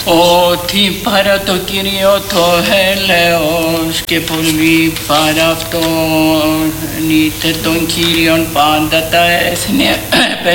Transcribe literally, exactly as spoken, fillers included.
ότι παρά το Κύριο το έλεος και πολύ παρά αυτόν είτε τον Κύριον πάντα τα έθνη